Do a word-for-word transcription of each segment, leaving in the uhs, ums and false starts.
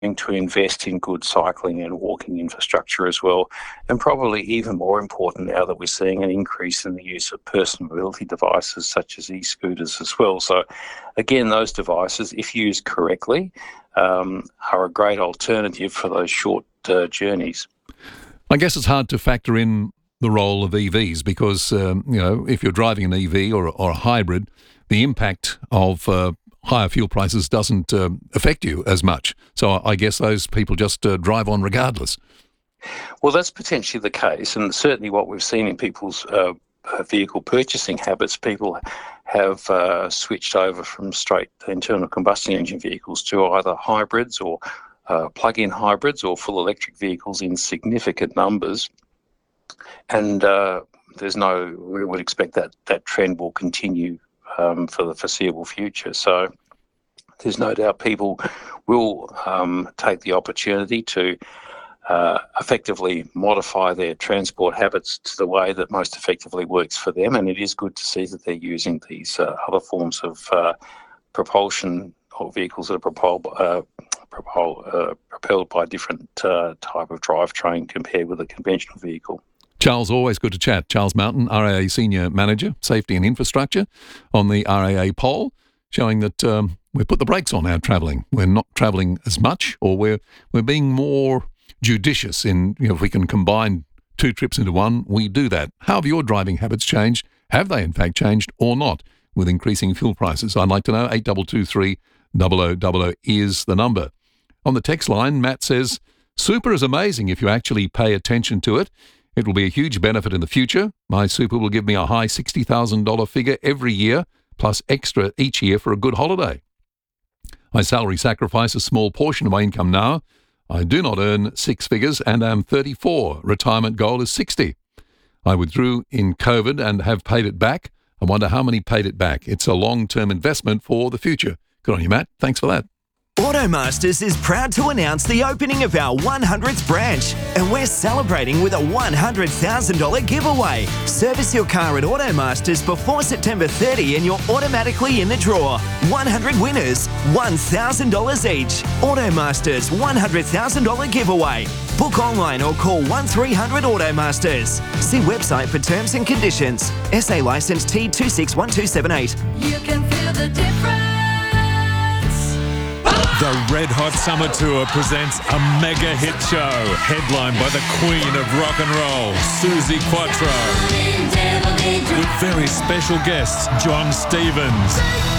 to invest in good cycling and walking infrastructure as well. And probably even more important now that we're seeing an increase in the use of personal mobility devices such as e-scooters as well. So again, those devices, if used correctly, um, are a great alternative for those short uh, journeys. I guess it's hard to factor in the role of E Vs because, um, you know, if you're driving an E V or, or a hybrid, the impact of uh, higher fuel prices doesn't uh, affect you as much. So I guess those people just uh, drive on regardless. Well, that's potentially the case, and certainly what we've seen in people's uh, vehicle purchasing habits, people have uh, switched over from straight internal combustion engine vehicles to either hybrids or uh, plug-in hybrids or full electric vehicles in significant numbers. And uh, there's no, we would expect that that trend will continue Um, for the foreseeable future. So there's no doubt people will um, take the opportunity to uh, effectively modify their transport habits to the way that most effectively works for them. And it is good to see that they're using these uh, other forms of uh, propulsion or vehicles that are propelled, uh, propel, uh, propelled by different uh, type of drivetrain compared with a conventional vehicle. Charles, always good to chat. Charles Mountain, R A A Senior Manager, Safety and Infrastructure, on the R A A poll, showing that um, we've put the brakes on our travelling. We're not travelling as much, or we're we're being more judicious in, you know, if we can combine two trips into one, we do that. How have your driving habits changed? Have they in fact changed or not with increasing fuel prices? I'd like to know. eight two two three, zero zero zero zero is the number. On the text line, Matt says, super is amazing if you actually pay attention to it. It will be a huge benefit in the future. My super will give me a high sixty thousand dollars figure every year, plus extra each year for a good holiday. My salary sacrifice a small portion of my income now. I do not earn six figures and am thirty-four. Retirement goal is sixty. I withdrew in COVID and have paid it back. I wonder how many paid it back. It's a long-term investment for the future. Good on you, Matt. Thanks for that. Automasters is proud to announce the opening of our one hundredth branch, and we're celebrating with a one hundred thousand dollars giveaway. Service your car at Automasters before September thirtieth and you're automatically in the draw. one hundred winners, one thousand dollars each. Automasters one hundred thousand dollars giveaway. Book online or call one three hundred Automasters. See website for terms and conditions. S A licence T two six one two seven eight. You can feel the difference. The Red Hot Summer Tour presents a mega hit show headlined by the Queen of Rock and Roll, Suzi Quatro, with very special guests John Stevens,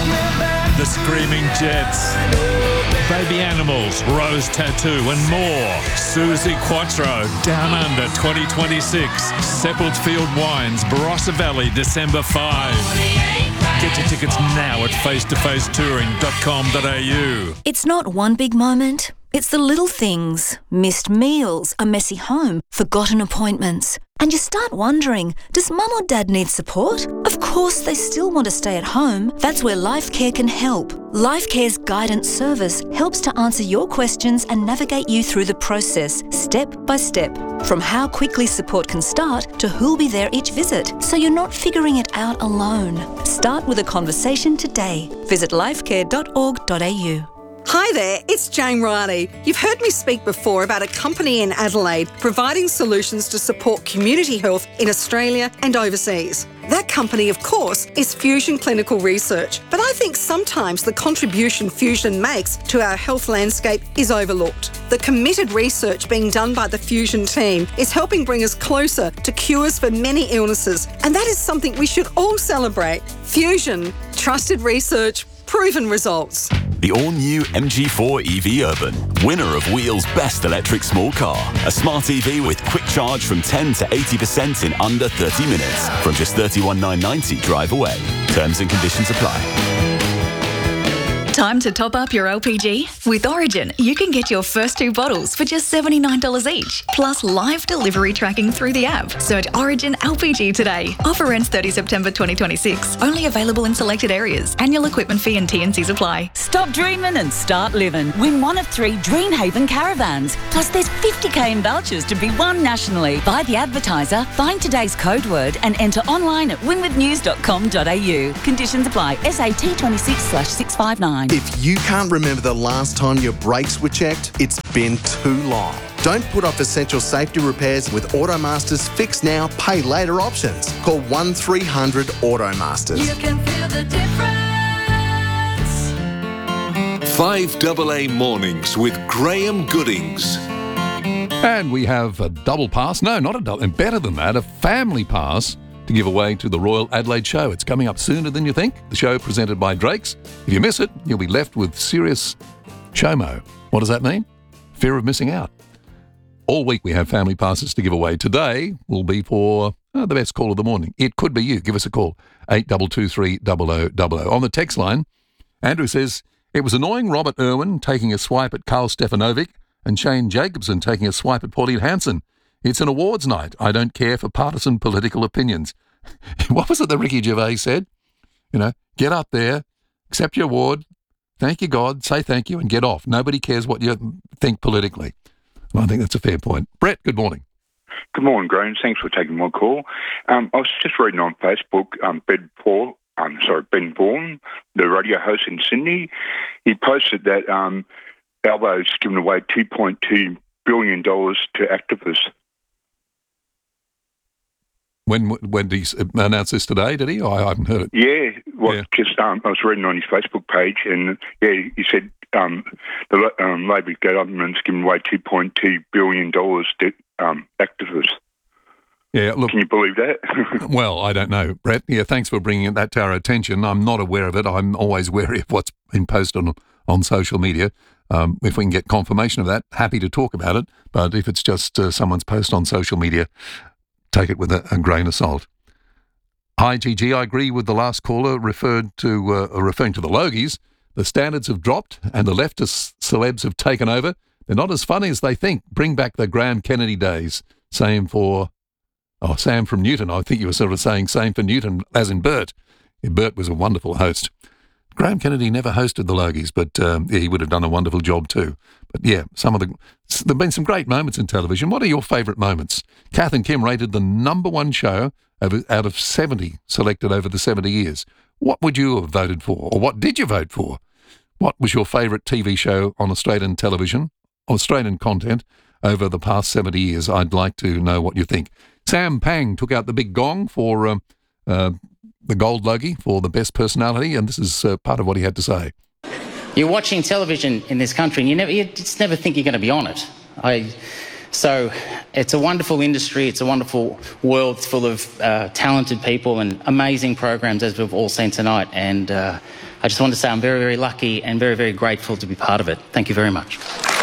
The Screaming Jets, Baby Animals, Rose Tattoo and more. Suzi Quatro, Down Under twenty twenty-six, Seppelt Field Wines, Barossa Valley, December fifth. Get your tickets now at face to face touring dot com dot a u. It's not one big moment. It's the little things. Missed meals, a messy home, forgotten appointments. And you start wondering, does mum or dad need support? Of course they still want to stay at home. That's where LifeCare can help. LifeCare's guidance service helps to answer your questions and navigate you through the process, step by step. From how quickly support can start to who'll be there each visit, so you're not figuring it out alone. Start with a conversation today. Visit lifecare dot org dot a u. Hi there, it's Jane Riley. You've heard me speak before about a company in Adelaide providing solutions to support community health in Australia and overseas. That company, of course, is Fusion Clinical Research, but I think sometimes the contribution Fusion makes to our health landscape is overlooked. The committed research being done by the Fusion team is helping bring us closer to cures for many illnesses, and that is something we should all celebrate. Fusion, trusted research, proven results. The all-new M G four E V Urban, winner of Wheel's Best Electric Small Car. A smart E V with quick charge from ten to eighty percent in under thirty minutes. From just thirty-one thousand nine hundred ninety drive away. Terms and conditions apply. Time to top up your L P G? With Origin, you can get your first two bottles for just seventy-nine dollars each, plus live delivery tracking through the app. Search Origin L P G today. Offer ends thirtieth September twenty twenty-six. Only available in selected areas. Annual equipment fee and T and Cs apply. Stop dreaming and start living. Win one of three Dreamhaven caravans. Plus there's fifty k in vouchers to be won nationally. Buy the advertiser, find today's code word and enter online at winwithnews dot com dot a u. Conditions apply. S A T twenty-six slash six five nine. If you can't remember the last time your brakes were checked, it's been too long. Don't put off essential safety repairs with Automaster's Fix Now, Pay Later options. Call one three hundred Automasters. You can feel the difference. five double A Mornings with Graham Goodings. And we have a double pass. No, not a double. And better than that, a family pass to give away to the Royal Adelaide Show. It's coming up sooner than you think. The show presented by Drake's. If you miss it, you'll be left with serious chomo. What does that mean? Fear of missing out. All week we have family passes to give away. Today will be for uh, the best call of the morning. It could be you. Give us a call. eight two two three zero zero zero zero. On the text line, Andrew says, it was annoying Robert Irwin taking a swipe at Carl Stefanovic and Shane Jacobson taking a swipe at Pauline Hanson. It's an awards night. I don't care for partisan political opinions. What was it that Ricky Gervais said? You know, get up there, accept your award, thank you, God, say thank you, and get off. Nobody cares what you think politically. And I think that's a fair point. Brett, good morning. Good morning, Graham. Thanks for taking my call. Um, I was just reading on Facebook, um, Ben Paul, um, sorry, Ben Vaughan, the radio host in Sydney. He posted that um, Albo's given away two point two billion dollars to activists. When when did he announce this today, did he? Oh, I haven't heard it. Yeah, well, Yeah. just um, I was reading on his Facebook page, and yeah, he said um, the um, Labor government's given away two point two billion dollars to um, activists. Yeah, look. Can you believe that? Well, I don't know, Brett. Yeah, thanks for bringing that to our attention. I'm not aware of it. I'm always wary of what's been posted on, on social media. Um, if we can get confirmation of that, happy to talk about it. But if it's just uh, someone's post on social media, take it with a, a grain of salt. Hi, Gigi. I agree with the last caller referred to uh, referring to the Logies. The standards have dropped and the leftist celebs have taken over. They're not as funny as they think. Bring back the Graham Kennedy days. Same for, oh, Sam from Newton. I think you were sort of saying same for Newton, as in Bert. Yeah, Bert was a wonderful host. Graham Kennedy never hosted the Logies, but um, yeah, he would have done a wonderful job too. But yeah, some of the there have been some great moments in television. What are your favourite moments? Kath and Kim rated the number one show over, out of seventy selected over the seventy years. What would you have voted for, or what did you vote for? What was your favourite T V show on Australian television, Australian content over the past seventy years? I'd like to know what you think. Sam Pang took out the big gong for um, uh, the Gold Logie for the best personality, and this is uh, part of what he had to say. You're watching television in this country and you never, you just never think you're going to be on it. I, so it's a wonderful industry, it's a wonderful world full of uh, talented people and amazing programs, as we've all seen tonight, and uh, I just want to say I'm very, very lucky and very, very grateful to be part of it. Thank you very much.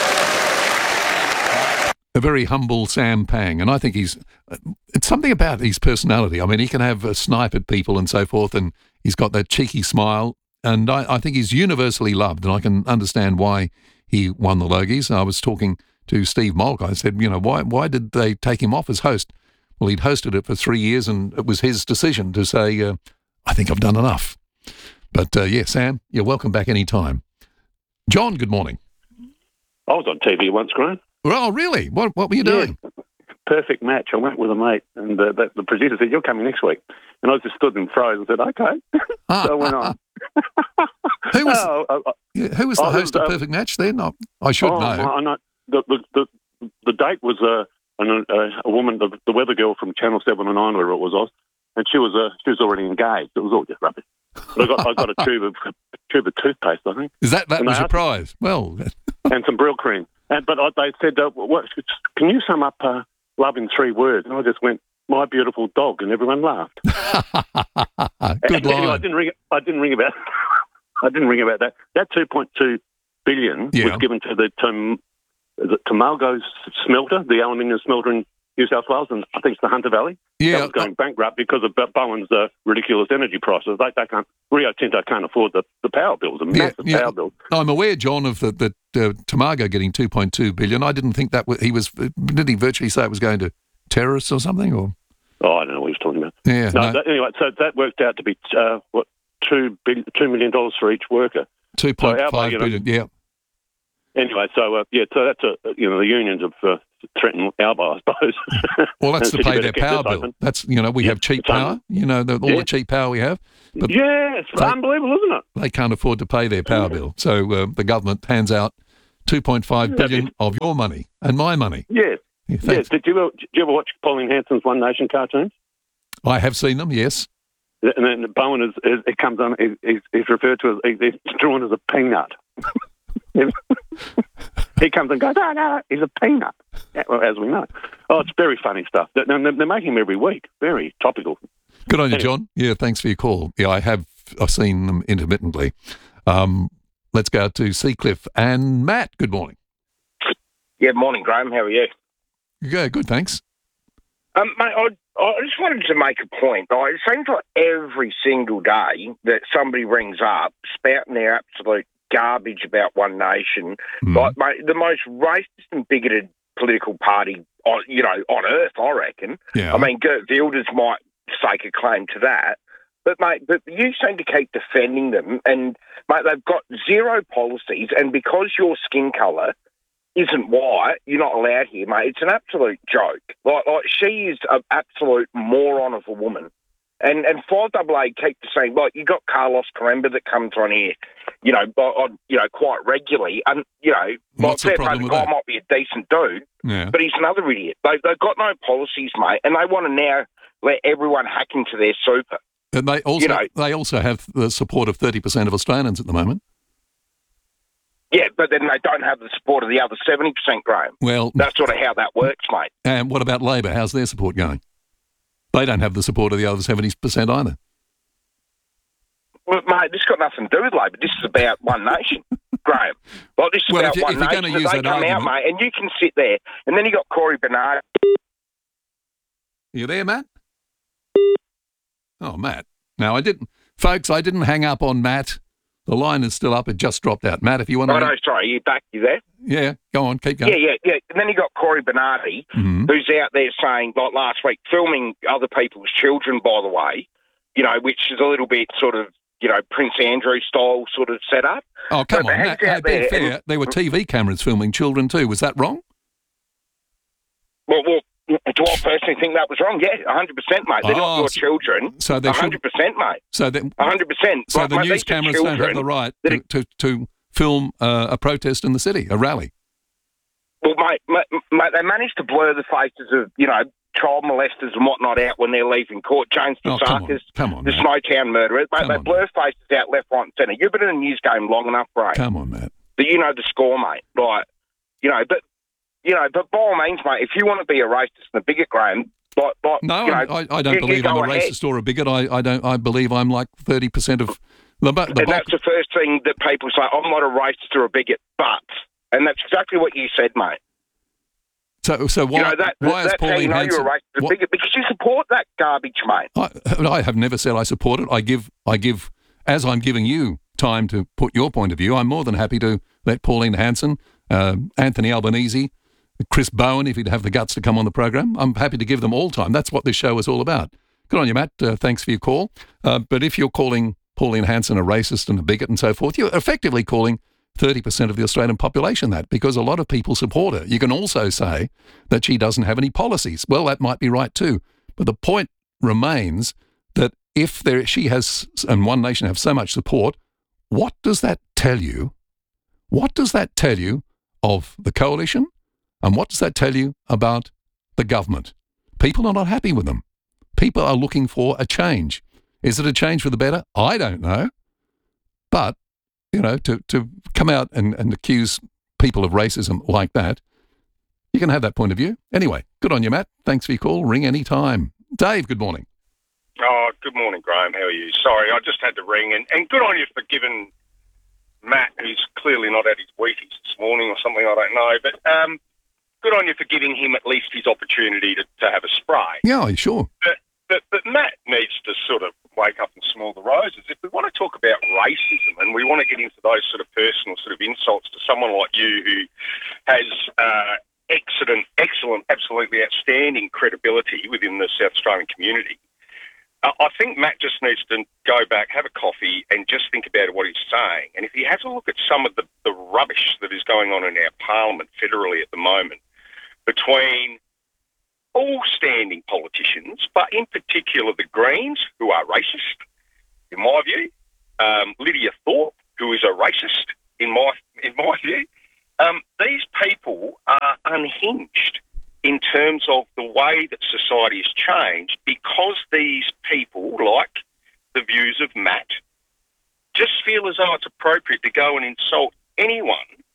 A very humble Sam Pang, and I think he's, it's something about his personality. I mean, he can have a snipe at people and so forth, and he's got that cheeky smile, and I, I think he's universally loved, and I can understand why he won the Logies. I was talking to Steve Molk. I said, you know, why why did they take him off as host? Well, he'd hosted it for three years, and it was his decision to say, uh, I think I've done enough. But, uh, yeah, Sam, you're welcome back any time. John, good morning. I was on T V once, Graham. Oh, really? What what were you doing? Yeah, perfect match. I went with a mate, and uh, the, the producer said, "You're coming next week." And I just stood and froze and said, "Okay." Ah, so I went on. Who was, oh, uh, uh, yeah, who was the oh, host was, of uh, Perfect Match then? I, I should oh, know. I know. The, the, the, the date was uh, an, uh, a woman, the, the weather girl from Channel seven and nine, where it was, Oz, and she was uh, she was already engaged. It was all just rubbish. But I got I got a tube of tube of toothpaste, I think. Is that that and was your asked, prize? Well, and some Brill cream. And, but I, they said, uh, what, "Can you sum up uh, love in three words?" And I just went, "My beautiful dog," and everyone laughed. Good line. Anyway, I didn't ring. I didn't ring about. I didn't ring about that. That two point two billion Yeah. was given to the to, the Tomalgo smelter, the aluminium smelter in New South Wales, and I think it's the Hunter Valley. Yeah, that was going bankrupt because of Bowen's uh, ridiculous energy prices. They, they can't. Rio Tinto can't afford the, the power bills, the massive yeah. power bills. I'm aware, John, of the, the uh, Tomago getting two point two billion. I didn't think that w- he was. Did he virtually say it was going to terrorists or something? Or Oh, I don't know what he was talking about. Yeah. No, no. That, anyway, so that worked out to be uh, what two billion, two million dollars for each worker. two point So our- five you know, billion. Yeah. anyway, so uh, yeah, so that's a you know the unions have uh, threatened Alba, I suppose. Well, that's And to said, "You pay better their keep power this bill. open." That's you know we Yeah, have cheap it's un- power. You know the, all Yeah. the cheap power we have. But Yeah, it's they- unbelievable, isn't it? They can't afford to pay their power bill, so uh, the government hands out two point five billion of your money and my money. Yeah. Yeah, Yeah. thanks. Did you ever, did you ever watch Pauline Hanson's One Nation cartoons? I have seen them. Yes. And then Bowen is, is it comes on. Is, is, is referred to as he's drawn as a peanut. He comes and goes, "Oh no, he's a peanut." Yeah, well, as we know. Oh, it's very funny stuff. They're, they're making them every week. Very topical. Good on you, Anyway. John. Yeah, thanks for your call. Yeah, I have. I've seen them intermittently. Um, let's go to Seacliff and Matt. Good morning. Yeah, morning, Graham. How are you? Yeah, good. Thanks. Um, mate, I, I just wanted to make a point. Right? It seems like every single day that somebody rings up spouting their absolute garbage about One Nation, Mm. like mate, the most racist and bigoted political party, on, you know, on earth, I reckon. Yeah. I mean, Gert Wilders might stake a claim to that. But, mate, but you seem to keep defending them, and, mate, they've got zero policies, and because your skin colour isn't white, you're not allowed here, mate. It's an absolute joke. Like, like she is an absolute moron of a woman. And and five A A keep saying, like, you got Carlos Caremba that comes on here, you know, on, you know, quite regularly. And, you know, What's the like, problem the with guy that? might be a decent dude, Yeah. but he's another idiot. They, they've got no policies, mate, and they want to now let everyone hack into their super. And they also You know- they also have the support of thirty percent of Australians at the moment. Yeah, but then they don't have the support of the other seventy percent, Graham. Well, That's sort of how that works, mate. and what about Labor? How's their support going? They don't have the support of the other seventy percent either. Well, mate, this got nothing to do with Labor. This is about One Nation, Graham. Like, this is Well, about if you- One if you're Nation. gonna But use they that come out, argument- mate, and you can sit there, and then you got Corey Bernard. You there, Matt? Oh, Matt. No, I didn't. Folks, I didn't hang up on Matt. The line is still up. It just dropped out. Matt, if you want to... Oh, no, sorry, you back, you there? Yeah, go on. Keep going. Yeah, yeah, yeah. And then you got Corey Bernardi, Mhm. who's out there saying, like last week, filming other people's children, by the way, you know, which is a little bit sort of, you know, Prince Andrew style sort of setup. Oh, come But on. he's Matt, out uh, be there fair, and- there were T V cameras filming children too. Was that wrong? Well, well, do I personally think that was wrong? Yeah, one hundred percent, mate. They're Oh, not your so- children. so they should- one hundred percent, mate. So then, one hundred percent. so Like, the mate, news these are cameras don't have children the right that to, are- to, to film uh, a protest in the city, a rally. Well, mate, mate, mate, they managed to blur the faces of, you know, child molesters and whatnot out when they're leaving court. James Oh, come on. Pasakis, Come on, the Matt. Snowtown murderers. Mate, they blur faces out left, right and centre. You've been in the news game long enough, Ray. Come on, Matt. That you know the score, mate. Like, you know, but, you know, but by all means, mate, if you want to be a racist and a bigot, Graham, like, like No, you know, I, I don't you- you believe I'm go a ahead. racist or a bigot. I, I don't. I believe I'm like thirty percent of the, bu- the And bulk. that's the first thing that people say, I'm not a racist or a bigot, but, and that's exactly what you said, mate. So, so why, you know, that, why is that's how you Pauline know Hanson? you're a racist or a what- bigot, because you support that garbage, mate. I, I have never said I support it. I give, I give, as I'm giving you time to put your point of view, I'm more than happy to let Pauline Hanson, uh, Anthony Albanese, Chris Bowen, if he'd have the guts to come on the program. I'm happy to give them all time. That's what this show is all about. Good on you, Matt. Uh, thanks for your call. Uh, but if you're calling Pauline Hanson a racist and a bigot and so forth, you're effectively calling thirty percent of the Australian population that, because a lot of people support her. You can also say that she doesn't have any policies. Well, that might be right too. But the point remains that if there, she has, and One Nation have so much support, what does that tell you? What does that tell you of the coalition? And what does that tell you about the government? People are not happy with them. People are looking for a change. Is it a change for the better? I don't know. But, you know, to, to come out and, and accuse people of racism like that, you can have that point of view. Anyway, good on you, Matt. Thanks for your call. Ring any time. Dave, good morning. Oh, good morning, Graham. How are you? Sorry, I just had to ring. And, and good on you for giving Matt, who's clearly not at his Wheaties this morning or something, I don't know. But um, good on you for giving him at least his opportunity to, to have a spray. Yeah, sure. But, but, but Matt needs to sort of wake up and smell the roses. If we want to talk about racism and we want to get into those sort of personal sort of insults to someone like you who has uh, excellent, excellent, absolutely outstanding credibility within the South Australian community, I I think Matt just needs to go back, have a coffee, and just think about what he's saying. And if he has a look at some of the, the rubbish that is going on in our parliament federally at the moment between all standing politicians, but in particular the Greens, who are racist, in my view, um, Lydia Thorpe, who is a racist, in my in my view, um, these people are unhinged in terms of the way that society has changed because these people, like the views of Matt, just feel as though it's appropriate to go and insult anyone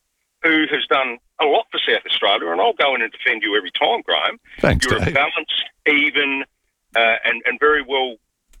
who has done a lot for South Australia, and I'll go in and defend you every time, Graham. Thanks, You're Dave. a balanced, even, uh, and, and very well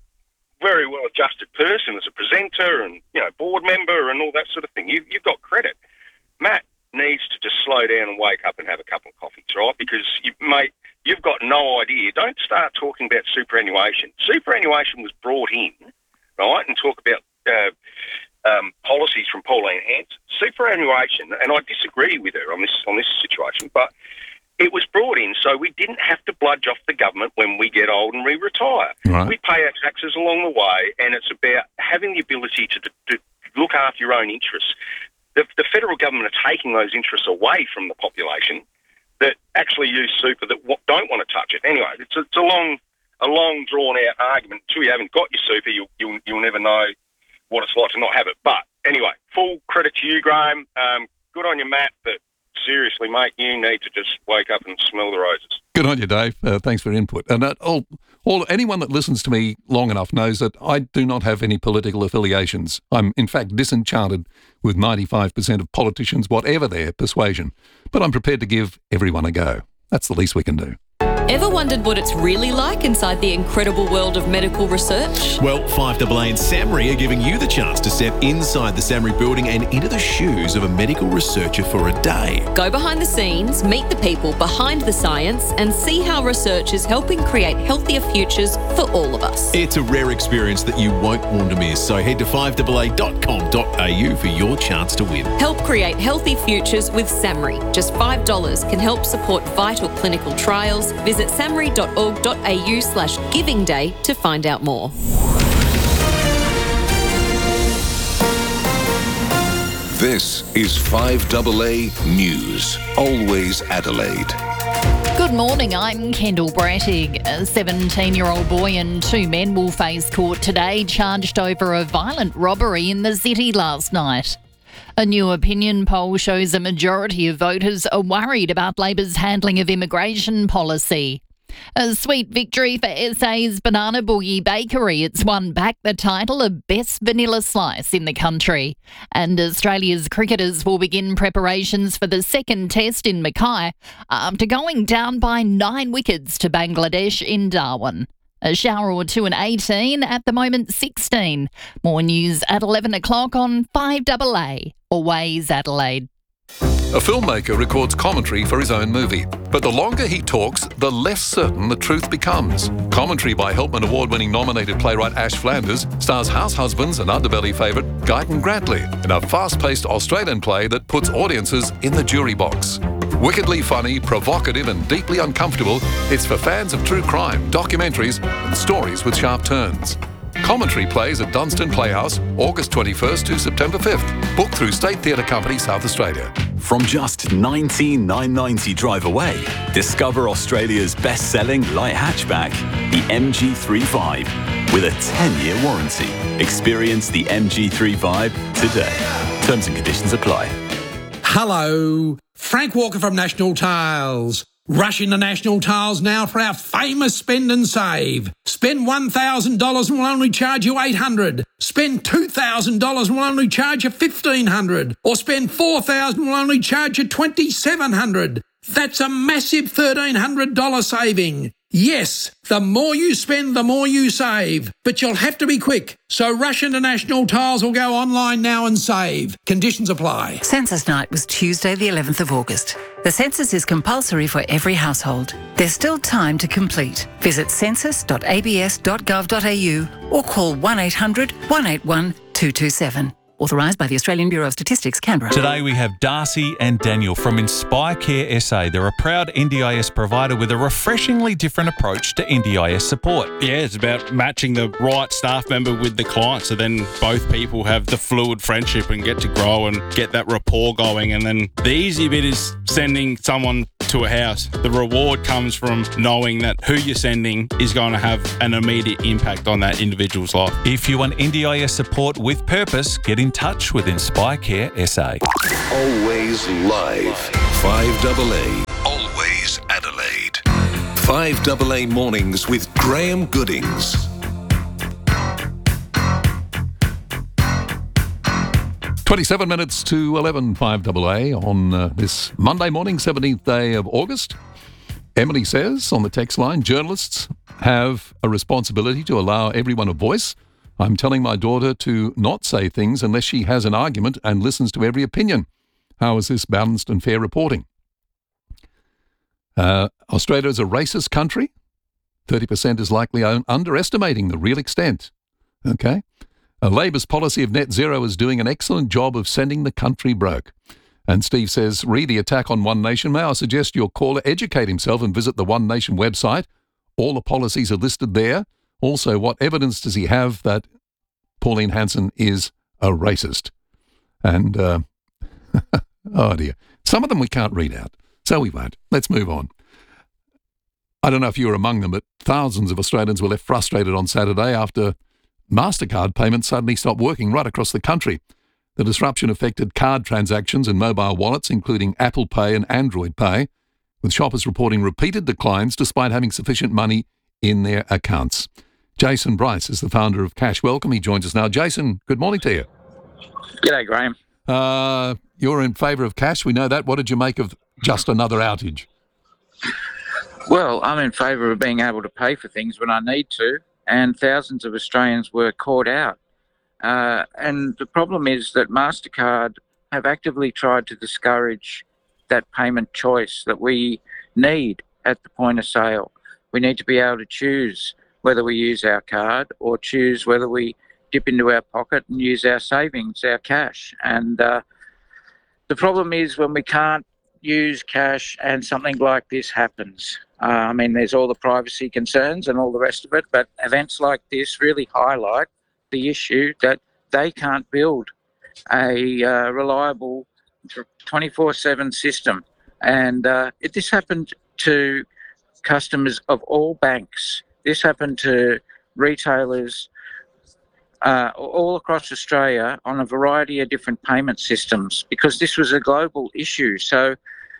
very well adjusted person as a presenter and, you know, board member and all that sort of thing. You, you've got credit. Matt needs to just slow down and wake up and have a couple of coffees, right? Because, you, mate, you've got no idea. Don't start talking about superannuation. Superannuation was brought in, right, and talk about uh, um, policies from Pauline Hanson. Superannuation, and I disagree with her on this on this situation, but it was brought in so we didn't have to bludge off the government when we get old and we retire. Right. We pay our taxes along the way, and it's about having the ability to, to look after your own interests. The, the federal government are taking those interests away from the population that actually use super that w- don't want to touch it. Anyway, it's a, it's a long, a long drawn-out argument. Until you haven't got your super, you'll, you'll, you'll never know what it's like to not have it. But anyway, full credit to you, Graham. Um, good on you, Matt, but seriously, mate, you need to just wake up and smell the roses. Good on you, Dave. Uh, thanks for your input. And uh, all, all, anyone that listens to me long enough knows that I do not have any political affiliations. I'm, in fact, disenchanted with ninety-five percent of politicians, whatever their persuasion. But I'm prepared to give everyone a go. That's the least we can do. Ever wondered what it's really like inside the incredible world of medical research? Well, five A A and SAMRI are giving you the chance to step inside the SAMRI building and into the shoes of a medical researcher for a day. Go behind the scenes, meet the people behind the science, and see how research is helping create healthier futures for all of us. It's a rare experience that you won't want to miss, so head to five A A dot com dot a u for your chance to win. Help create healthy futures with SAMRI. Just five dollars can help support vital clinical trials. Visit samri dot org dot a u slash giving day to find out more. This is five A A News, always Adelaide. Good morning, I'm Kendall Brattig. A seventeen-year-old boy and two men will face court today charged over a violent robbery in the city last night. A new opinion poll shows a majority of voters are worried about Labor's handling of immigration policy. A sweet victory for S A's Banana Boogie Bakery. It's won back the title of Best Vanilla Slice in the country. And Australia's cricketers will begin preparations for the second test in Mackay after going down by nine wickets to Bangladesh in Darwin. A shower or two and eighteen, at the moment sixteen. More news at eleven o'clock on five A A, Always Adelaide. A filmmaker records commentary for his own movie, but the longer he talks, the less certain the truth becomes. Commentary by Helpman Award-winning nominated playwright Ash Flanders stars House Husbands and Underbelly favourite Guyton Grantley in a fast-paced Australian play that puts audiences in the jury box. Wickedly funny, provocative and deeply uncomfortable, it's for fans of true crime, documentaries and stories with sharp turns. Commentary plays at Dunstan Playhouse, August twenty-first to September fifth. Booked through State Theatre Company, South Australia. From just nineteen thousand nine hundred ninety drive away, discover Australia's best-selling light hatchback, the M G thirty-five, with a ten-year warranty. Experience the M G thirty-five today. Terms and conditions apply. Hello, Frank Walker from National Tiles. Rush into National Tiles now for our famous spend and save. Spend one thousand dollars and we'll only charge you eight hundred dollars. Spend two thousand dollars and we'll only charge you fifteen hundred dollars. Or spend four thousand dollars and we'll only charge you twenty-seven hundred dollars. That's a massive thirteen hundred dollars saving. Yes, the more you spend, the more you save. But you'll have to be quick. So rush into National Tiles or go online now and save. Conditions apply. Census night was Tuesday the eleventh of August. The census is compulsory for every household. There's still time to complete. Visit census dot a b s dot gov dot a u or call one eight hundred one eight one two two seven. Authorised by the Australian Bureau of Statistics, Canberra. Today we have Darcy and Daniel from Inspire Care S A. They're a proud N D I S provider with a refreshingly different approach to N D I S support. Yeah, it's about matching the right staff member with the client, so then both people have the fluid friendship and get to grow and get that rapport going. And then the easy bit is sending someone to a house. The reward comes from knowing that who you're sending is going to have an immediate impact on that individual's life. If you want N D I S support with purpose, get in touch with Inspire Care S A. Always live. five double A. Always Adelaide. five double A Mornings with Graham Goodings. twenty-seven minutes to eleven, five double A on uh, this Monday morning, seventeenth day of August. Emily says on the text line, journalists have a responsibility to allow everyone a voice. I'm telling my daughter to not say things unless she has an argument and listens to every opinion. How is this balanced and fair reporting? Uh, Australia is a racist country. thirty percent is likely un- underestimating the real extent. Okay. A Labor's policy of net zero is doing an excellent job of sending the country broke. And Steve says, read the attack on One Nation. May I suggest your caller educate himself and visit the One Nation website? All the policies are listed there. Also, what evidence does he have that Pauline Hanson is a racist? And, uh, oh dear, some of them we can't read out, so we won't. Let's move on. I don't know if you were among them, but thousands of Australians were left frustrated on Saturday after MasterCard payments suddenly stopped working right across the country. The disruption affected card transactions and mobile wallets, including Apple Pay and Android Pay, with shoppers reporting repeated declines despite having sufficient money in their accounts. Jason Bryce is the founder of Cash Welcome. He joins us now. Jason, good morning to you. G'day, Graham. Uh, you're in favour of cash. We know that. What did you make of just another outage? Well, I'm in favour of being able to pay for things when I need to, and thousands of Australians were caught out. Uh, and the problem is that MasterCard have actively tried to discourage that payment choice that we need at the point of sale. We need to be able to choose whether we use our card or choose whether we dip into our pocket and use our savings, our cash. And uh, the problem is when we can't use cash and something like this happens. Uh, I mean, there's all the privacy concerns and all the rest of it, but events like this really highlight the issue that they can't build a uh, reliable twenty-four seven system. And uh, it, this happened to customers of all banks. This happened to retailers uh, all across Australia on a variety of different payment systems because this was a global issue. So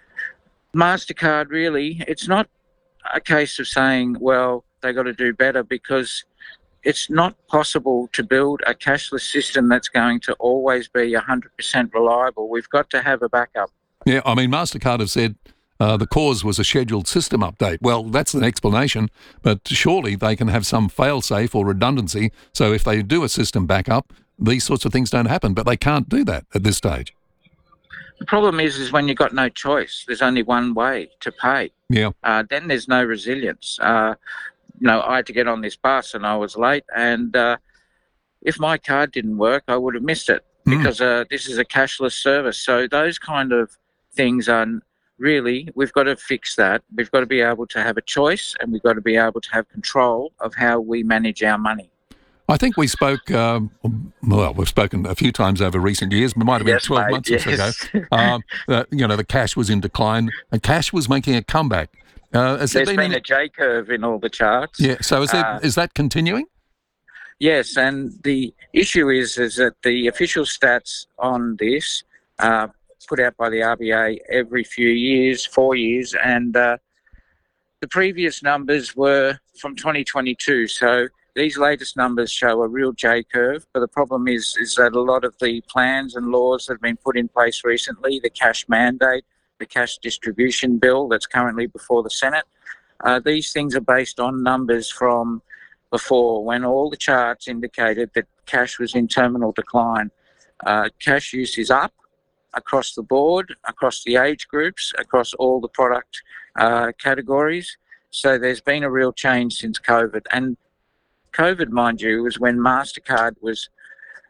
MasterCard really, it's not a case of saying, well, they got to do better because it's not possible to build a cashless system that's going to always be one hundred percent reliable. We've got to have a backup. Yeah, I mean, MasterCard have said uh, the cause was a scheduled system update. Well, that's an explanation, but surely they can have some fail-safe or redundancy. So if they do a system backup, these sorts of things don't happen, but they can't do that at this stage. The problem is, is when you've got no choice, there's only one way to pay. Yeah. Uh, then there's no resilience. Uh, you know, I had to get on this bus and I was late, and uh, if my card didn't work, I would have missed it mm. because uh, this is a cashless service. So those kind of things are really, we've got to fix that. We've got to be able to have a choice, and we've got to be able to have control of how we manage our money. I think we spoke, um, well, we've spoken a few times over recent years. It might have been yes, twelve mate, months yes. or so ago. um, uh, you know, the cash was in decline and cash was making a comeback. Uh, has There's there been, been a J-curve in all the charts. Yeah, so is, there, Uh, is that continuing? Yes, and the issue is is that the official stats on this uh, put out by the R B A every few years, four years, and uh, the previous numbers were from twenty twenty-two. So these latest numbers show a real J-curve, but the problem is is that a lot of the plans and laws that have been put in place recently, the cash mandate, the cash distribution bill that's currently before the Senate, uh, these things are based on numbers from before when all the charts indicated that cash was in terminal decline. Uh, cash use is up across the board, across the age groups, across all the product uh, categories. So there's been a real change since COVID. And COVID, mind you, was when MasterCard was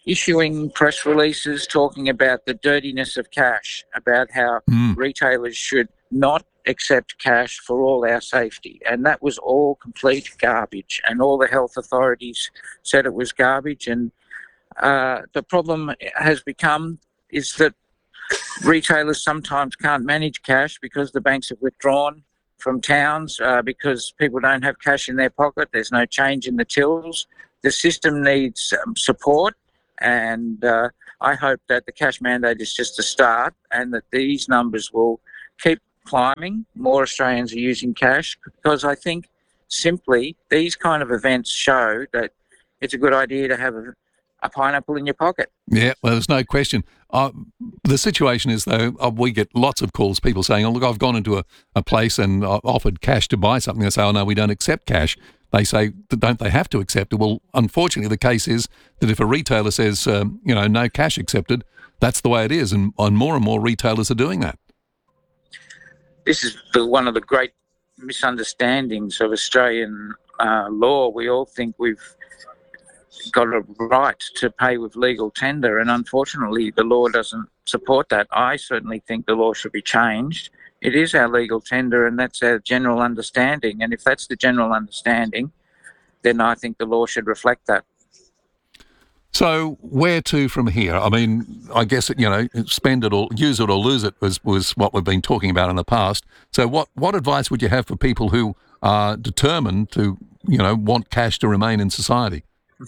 issuing press releases talking about the dirtiness of cash, about how Mm. retailers should not accept cash for all our safety. And that was all complete garbage. And all the health authorities said it was garbage. And uh, the problem has become is that retailers sometimes can't manage cash because the banks have withdrawn from towns, uh, because people don't have cash in their pocket. There's no change in the tills. The system needs um, support, and uh, I hope that the cash mandate is just a start and that these numbers will keep climbing. More Australians are using cash, because I think simply these kind of events show that it's a good idea to have a, a pineapple in your pocket. Yeah, well, there's no question. Uh, the situation is, though, uh, we get lots of calls, people saying, oh, look, I've gone into a, a place and uh, offered cash to buy something. They say, oh, no, we don't accept cash. They say, don't they have to accept it? Well, unfortunately, the case is that if a retailer says, um, you know, no cash accepted, that's the way it is. And, and more and more retailers are doing that. This is the, one of the great misunderstandings of Australian uh, law. We all think we've got a right to pay with legal tender, and unfortunately the law doesn't support that. I certainly think the law should be changed. It is our legal tender, and that's our general understanding, and if that's the general understanding, then I think the law should reflect that. So where to from here? I mean, I guess, you know, spend it or use it or lose it was, was what we've been talking about in the past. So what, what advice would you have for people who are determined to, you know, want cash to remain in society?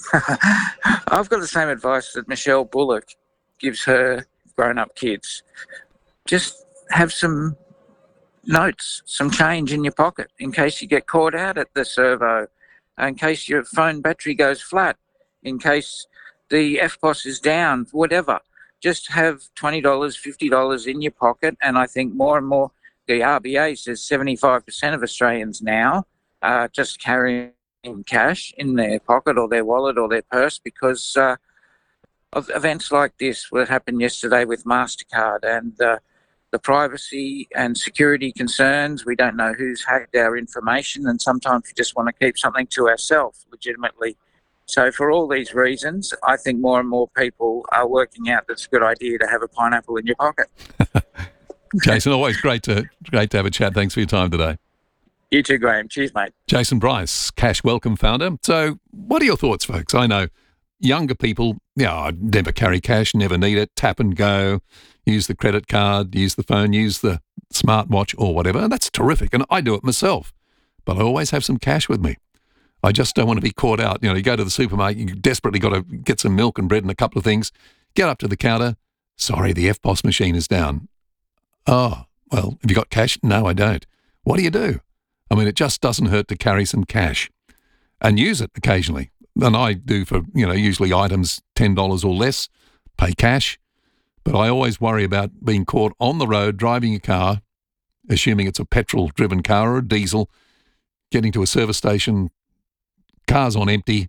I've got the same advice that Michelle Bullock gives her grown-up kids. Just have some notes, some change in your pocket in case you get caught out at the servo, in case your phone battery goes flat, in case the F P O S is down, whatever. Just have twenty dollars, fifty dollars in your pocket, and I think more and more, the R B A says seventy-five percent of Australians now are just carrying cash in their pocket or their wallet or their purse because uh, of events like this, what happened yesterday with MasterCard, and uh, the privacy and security concerns. We don't know who's hacked our information, and sometimes we just want to keep something to ourselves legitimately. So for all these reasons, I think more and more people are working out that it's a good idea to have a pineapple in your pocket. Jason, always great to great to have a chat. Thanks for your time today. You too, Graham. Cheers, mate. Jason Bryce, Cash Welcome founder. So what are your thoughts, folks? I know younger people, yeah, I never carry cash, never need it, tap and go, use the credit card, use the phone, use the smartwatch or whatever. That's terrific. And I do it myself. But I always have some cash with me. I just don't want to be caught out. You know, you go to the supermarket, you desperately got to get some milk and bread and a couple of things, get up to the counter. Sorry, the F P O S machine is down. Oh, well, have you got cash? No, I don't. What do you do? I mean, it just doesn't hurt to carry some cash and use it occasionally. And I do for, you know, usually items ten dollars or less, pay cash. But I always worry about being caught on the road driving a car, assuming it's a petrol-driven car or a diesel, getting to a service station, car's on empty,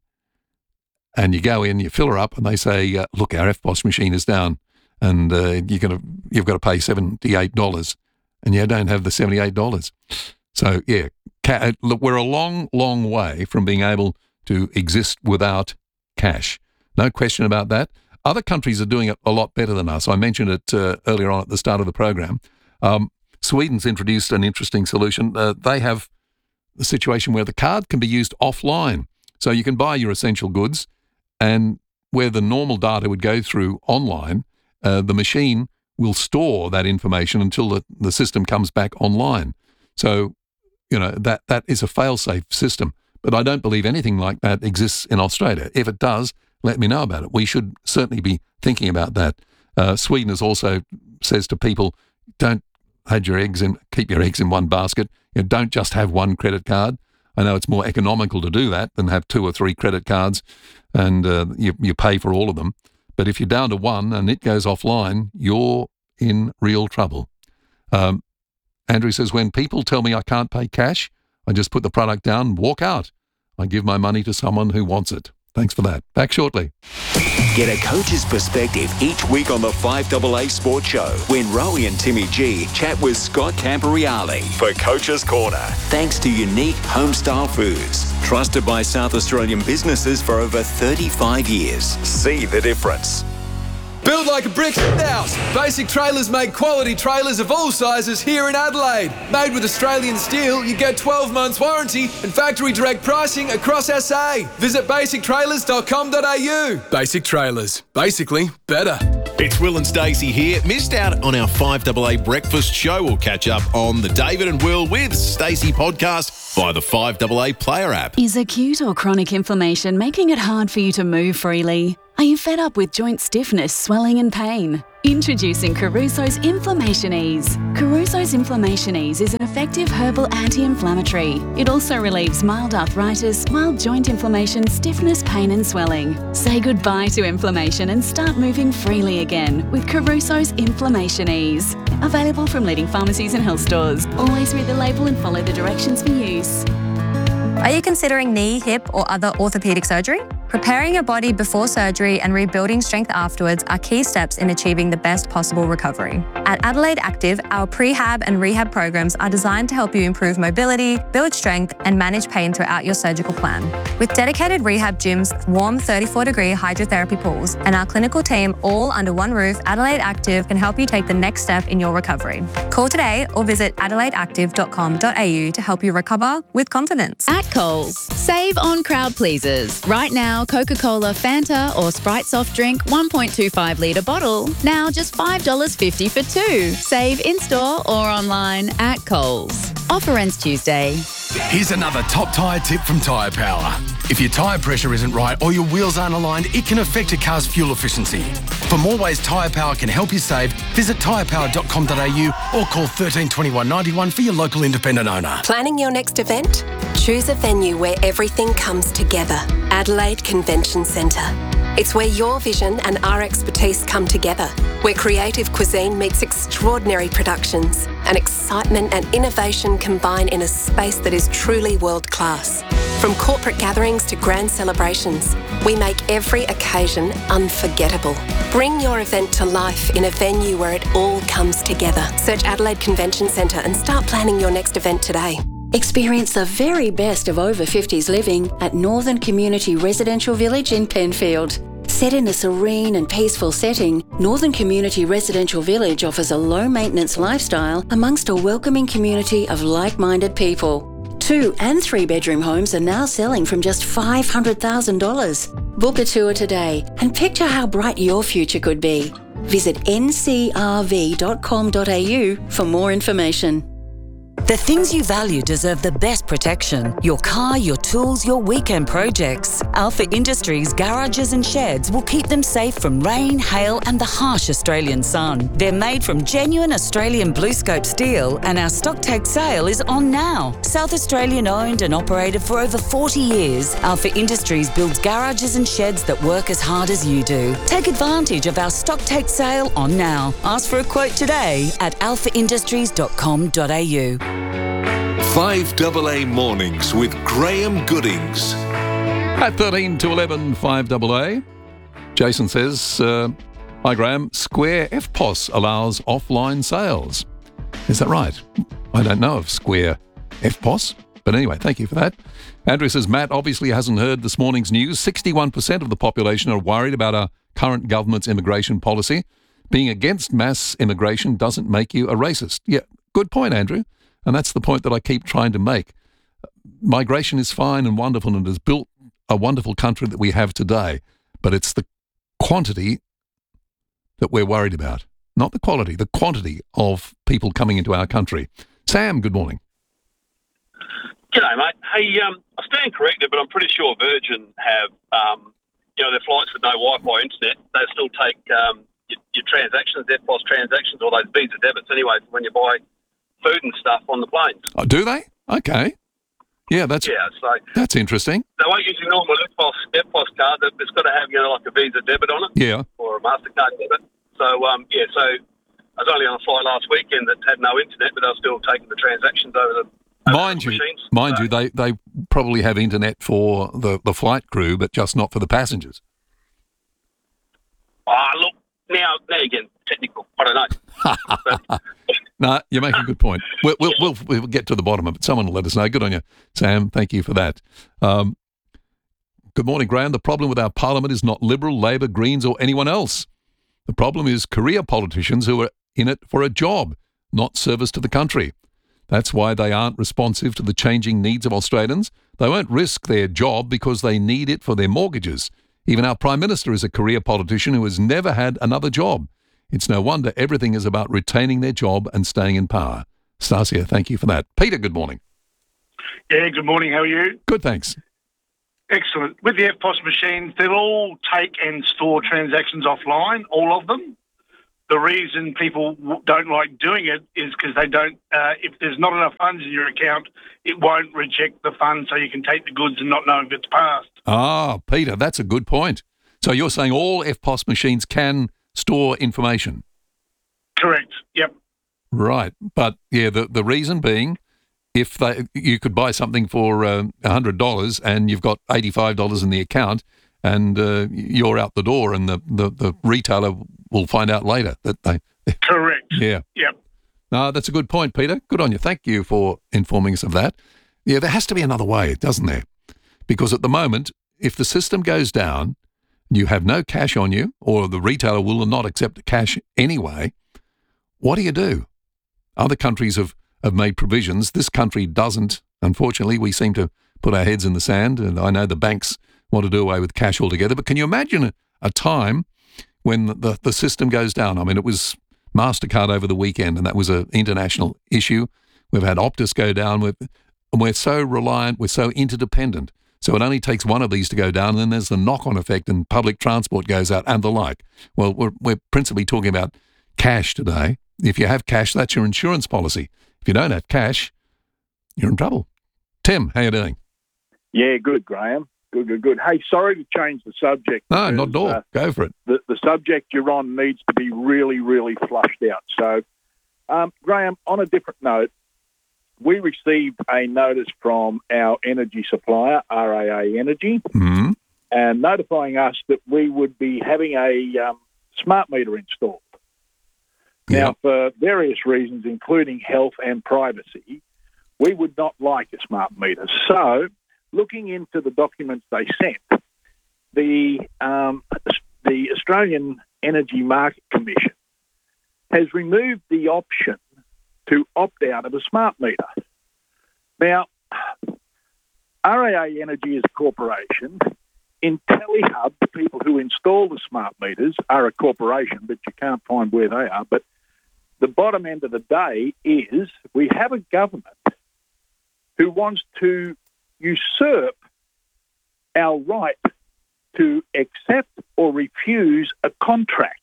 and you go in, you fill her up, and they say, uh, look, our F P O S machine is down, and uh, you're gonna, you've got to pay seventy-eight dollars, and you don't have the seventy-eight dollars. So, yeah, ca- look, we're a long, long way from being able to exist without cash. No question about that. Other countries are doing it a lot better than us. I mentioned it uh, earlier on at the start of the program. Um, Sweden's introduced an interesting solution. Uh, they have the situation where the card can be used offline. So you can buy your essential goods, and where the normal data would go through online, uh, the machine will store that information until the, the system comes back online. So, you know, that that is a fail-safe system. But I don't believe anything like that exists in Australia. If it does, let me know about it. We should certainly be thinking about that. Uh, Sweden has also says to people, don't have your eggs in, keep your eggs in one basket. You know, don't just have one credit card. I know it's more economical to do that than have two or three credit cards, and uh, you, you pay for all of them. But if you're down to one and it goes offline, you're in real trouble. Um, Andrew says, when people tell me I can't pay cash, I just put the product down and walk out. I give my money to someone who wants it. Thanks for that. Back shortly. Get a coach's perspective each week on the five A A Sports Show when Rowie and Timmy G chat with Scott Camporeale for Coach's Corner. Thanks to Unique Homestyle Foods, trusted by South Australian businesses for over thirty-five years. See the difference. Build like a brick house. Basic Trailers make quality trailers of all sizes here in Adelaide. Made with Australian steel, you get twelve months warranty and factory direct pricing across S A. Visit basic trailers dot com dot a u. Basic Trailers. Basically better. It's Will and Stacey here. Missed out on our five A A breakfast show? We'll catch up on the David and Will with Stacey podcast via the five A A player app. Is acute or chronic inflammation making it hard for you to move freely? Are you fed up with joint stiffness, swelling and pain? Introducing Caruso's Inflammation Ease. Caruso's Inflammation Ease is an effective herbal anti-inflammatory. It also relieves mild arthritis, mild joint inflammation, stiffness, pain and swelling. Say goodbye to inflammation and start moving freely again with Caruso's Inflammation Ease. Available from leading pharmacies and health stores. Always read the label and follow the directions for use. Are you considering knee, hip or other orthopaedic surgery? Preparing your body before surgery and rebuilding strength afterwards are key steps in achieving the best possible recovery. At Adelaide Active, our prehab and rehab programs are designed to help you improve mobility, build strength and manage pain throughout your surgical plan. With dedicated rehab gyms, warm thirty-four degree hydrotherapy pools and our clinical team all under one roof, Adelaide Active can help you take the next step in your recovery. Call today or visit adelaide active dot com dot a u to help you recover with confidence. At Coles, save on crowd pleasers. Right now, Coca-Cola, Fanta or Sprite soft drink one point two five litre bottle. Now just five dollars fifty for two. Save in-store or online at Coles. Offer ends Tuesday. Here's another top tyre tip from Tyre Power. If your tyre pressure isn't right or your wheels aren't aligned, it can affect a car's fuel efficiency. For more ways Tyre Power can help you save, visit tyre power dot com dot a u or call one three two one nine one for your local independent owner. Planning your next event? Choose a venue where everything comes together. Adelaide Convention Centre. It's where your vision and our expertise come together, where creative cuisine meets extraordinary productions and excitement and innovation combine in a space that is truly world-class. From corporate gatherings to grand celebrations, we make every occasion unforgettable. Bring your event to life in a venue where it all comes together. Search Adelaide Convention Centre and start planning your next event today. Experience the very best of over fifties living at Northern Community Residential Village in Penfield. Set in a serene and peaceful setting, Northern Community Residential Village offers a low-maintenance lifestyle amongst a welcoming community of like-minded people. Two and three-bedroom homes are now selling from just five hundred thousand dollars. Book a tour today and picture how bright your future could be. Visit n c r v dot com dot a u for more information. The things you value deserve the best protection. Your car, your tools, your weekend projects. Alpha Industries garages and sheds will keep them safe from rain, hail and the harsh Australian sun. They're made from genuine Australian BlueScope steel and our stock take sale is on now. South Australian owned and operated for over forty years, Alpha Industries builds garages and sheds that work as hard as you do. Take advantage of our stock take sale on now. Ask for a quote today at alpha industries dot com dot a u. five A A Mornings with Graham Goodings. At thirteen to eleven, five A A. Jason says, uh, hi Graham, Square F P O S allows offline sales. Is that right? I don't know of Square F P O S, but anyway, thank you for that. Andrew says, Matt obviously hasn't heard this morning's news. sixty-one percent of the population are worried about our current government's immigration policy. Being against mass immigration doesn't make you a racist. Yeah, good point, Andrew. And that's the point that I keep trying to make. Migration is fine and wonderful and has built a wonderful country that we have today, but it's the quantity that we're worried about, not the quality, the quantity of people coming into our country. Sam, good morning. G'day, mate. Hey, um, I stand corrected, but I'm pretty sure Virgin have, um, you know, their flights with no Wi-Fi internet. They still take um, your, your transactions, F P O S transactions, or those Visa debits anyway, when you buy food and stuff on the planes. Oh, do they? Okay. Yeah, that's yeah. So that's interesting. they won't use your normal F P O S, F P O S card. It's got to have, you know, like a Visa debit on it. Yeah. Or a MasterCard debit. So um, yeah. So I was only on a flight last weekend that had no internet, but they were still taking the transactions over the Mind you, machines. mind you, they, they probably have internet for the, the flight crew, but just not for the passengers. Ah, look, now, now you're getting technical. I don't know. No, you make a good point. We'll, we'll, we'll, we'll get to the bottom of it. Someone will let us know. Good on you, Sam. Thank you for that. Um, good morning, Graham. The problem with our parliament is not Liberal, Labor, Greens or anyone else. The problem is career politicians who are in it for a job, not service to the country. That's why they aren't responsive to the changing needs of Australians. They won't risk their job because they need it for their mortgages. Even our Prime Minister is a career politician who has never had another job. It's no wonder everything is about retaining their job and staying in power. Stasia, thank you for that. Peter, good morning. Yeah, good morning. How are you? Good, thanks. Excellent. With the F P O S machines, they'll all take and store transactions offline, all of them. The reason people w- don't like doing it is because they don't, uh, if there's not enough funds in your account, it won't reject the funds so you can take the goods and not know if it's passed. Ah, Peter, that's a good point. So you're saying all F P O S machines can store information? Correct, yep. Right. But, yeah, the, the reason being, if they, you could buy something for uh, one hundred dollars and you've got eighty-five dollars in the account and uh, you're out the door and the, the, the retailer will find out later that they... Correct. Yeah. Yep. No, that's a good point, Peter. Good on you. Thank you for informing us of that. Yeah, there has to be another way, doesn't there? Because at the moment, if the system goes down, you have no cash on you, or the retailer will not accept cash anyway, what do you do? Other countries have, have made provisions. This country doesn't. Unfortunately, we seem to put our heads in the sand, and I know the banks want to do away with cash altogether. But can you imagine a, a time when the, the system goes down? I mean, it was MasterCard over the weekend, and that was an international issue. We've had Optus go down, with, and we're so reliant, we're so interdependent. So it only takes one of these to go down, and then there's the knock-on effect, and public transport goes out and the like. Well, we're, we're principally talking about cash today. If you have cash, that's your insurance policy. If you don't have cash, you're in trouble. Tim, how you doing? Yeah, good, Graham. Good, good, good. Hey, sorry to change the subject. No, because, not at all. uh, Go for it. The, the subject you're on needs to be really, really flushed out. So, um, Graham, on a different note, we received a notice from our energy supplier, R A A Energy, mm-hmm. and notifying us that we would be having a um, smart meter installed. Yep. Now, for various reasons, including health and privacy, we would not like a smart meter. So, looking into the documents they sent, the um, the Australian Energy Market Commission has removed the option to opt out of a smart meter. Now, R A A Energy is a corporation. IntelliHub, the people who install the smart meters, are a corporation, but you can't find where they are. But the bottom end of the day is we have a government who wants to usurp our right to accept or refuse a contract.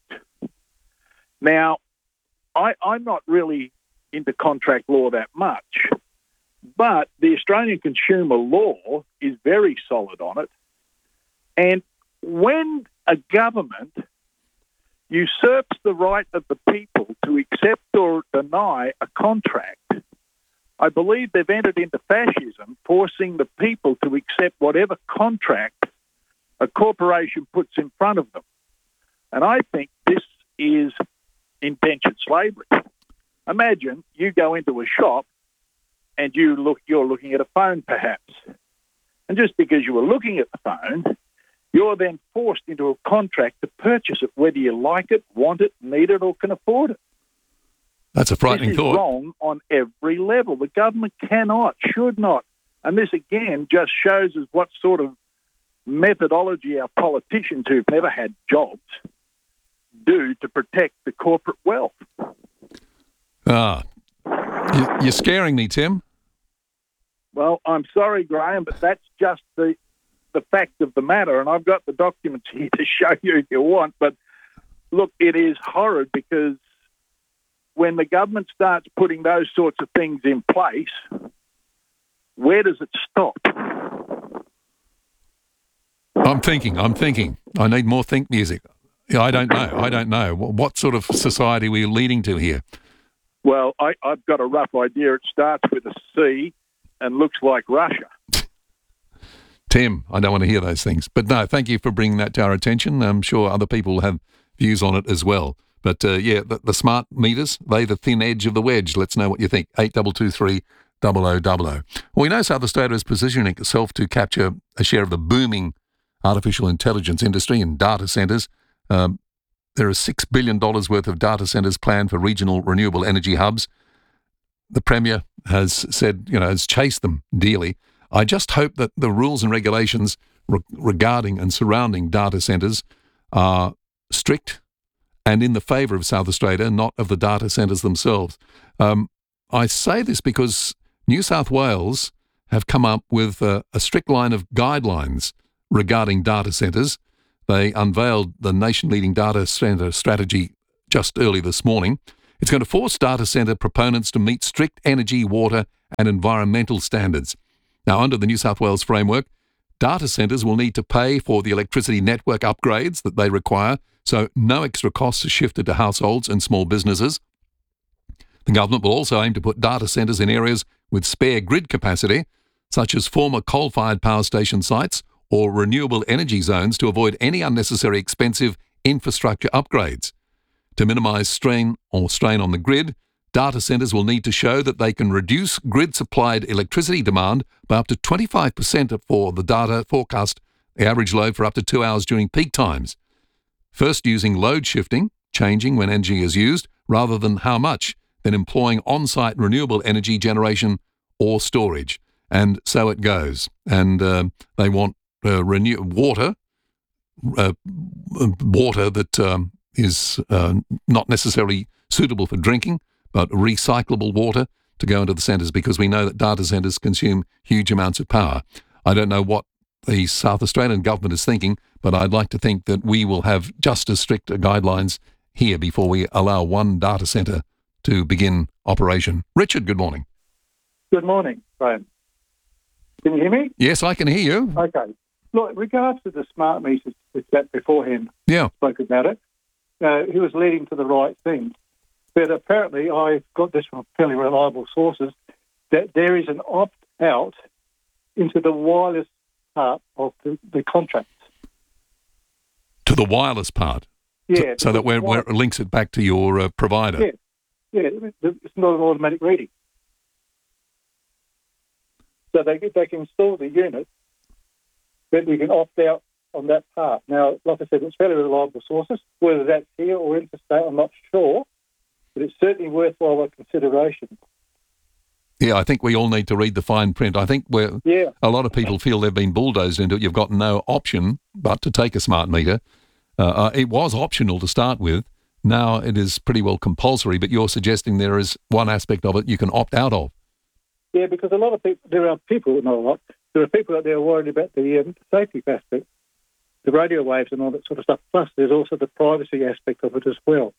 Now, I, I'm not really into contract law that much, but the Australian consumer law is very solid on it. And when a government usurps the right of the people to accept or deny a contract, I believe they've entered into fascism, forcing the people to accept whatever contract a corporation puts in front of them. And I think this is indentured slavery. Imagine you go into a shop and you look, you're looking at a phone perhaps. And just because you were looking at the phone, you're then forced into a contract to purchase it, whether you like it, want it, need it, or can afford it. That's a frightening this is thought. Wrong on every level. The government cannot, should not. And this, again, just shows us what sort of methodology our politicians who've never had jobs do to protect the corporate wealth. Ah, you, you're scaring me, Tim. Well, I'm sorry, Graham, but that's just the the fact of the matter, and I've got the documents here to show you if you want. But look, it is horrid because when the government starts putting those sorts of things in place, where does it stop? I'm thinking, I'm thinking. I need more think music. I don't know. I don't know. What sort of society are we leading to here? Well, I, I've got a rough idea. It starts with a C, and looks like Russia. Tim, I don't want to hear those things. But no, thank you for bringing that to our attention. I'm sure other people have views on it as well. But uh, yeah, the, the smart meters, they the thin edge of the wedge. Let's know what you think. eight two two three, zero zero zero zero. Well, we know South Australia is positioning itself to capture a share of the booming artificial intelligence industry and data centres. Um, there are six billion dollars worth of data centres planned for regional renewable energy hubs. The Premier has said, you know, has chased them dearly. I just hope that the rules and regulations re- regarding and surrounding data centres are strict and in the favour of South Australia, not of the data centres themselves. Um, I say this because New South Wales have come up with a, a strict line of guidelines regarding data centres. They unveiled the nation-leading data centre strategy just early this morning. It's going to force data centre proponents to meet strict energy, water and environmental standards. Now, under the New South Wales framework, data centres will need to pay for the electricity network upgrades that they require, so no extra costs are shifted to households and small businesses. The government will also aim to put data centres in areas with spare grid capacity, such as former coal-fired power station sites or renewable energy zones, to avoid any unnecessary expensive infrastructure upgrades. To minimise strain or strain on the grid, data centres will need to show that they can reduce grid-supplied electricity demand by up to twenty-five percent for the data forecast, the average load for up to two hours during peak times. First, using load shifting, changing when energy is used, rather than how much, then employing on-site renewable energy generation or storage. And so it goes. And uh, they want uh, renew- water, uh, water that um, is uh, not necessarily suitable for drinking, but recyclable water to go into the centres, because we know that data centres consume huge amounts of power. I don't know what the South Australian government is thinking, but I'd like to think that we will have just as strict guidelines here before we allow one data centre to begin operation. Richard, good morning. Good morning, Graham. Can you hear me? Yes, I can hear you. Okay. Look, in regards to the smart meters that beforehand yeah. spoke about it, uh, he was leading to the right thing. But apparently, I've got this from fairly reliable sources, that there is an opt-out into the wireless part of the, the contract. To the wireless part? Yeah. So, so that where, where it links it back to your uh, provider? Yeah. Yeah, it's not an automatic reading. So they, they can install the unit, but we can opt out on that part. Now, like I said, it's fairly reliable sources. Whether that's here or interstate, I'm not sure. But it's certainly worthwhile consideration. Yeah, I think we all need to read the fine print. I think we're, yeah. a lot of people feel they've been bulldozed into it. You've got no option but to take a smart meter. Uh, uh, it was optional to start with. Now it is pretty well compulsory, but you're suggesting there is one aspect of it you can opt out of. Yeah, because a lot of people, there are people, not a lot, there are people out there worried about the um, safety aspect, the radio waves and all that sort of stuff. Plus, there's also the privacy aspect of it as well.